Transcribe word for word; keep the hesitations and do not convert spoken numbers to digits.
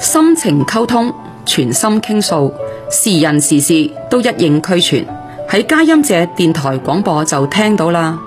心情溝通，全心傾訴，時人時事都一應俱全。喺佳音這電台廣播就聽到啦。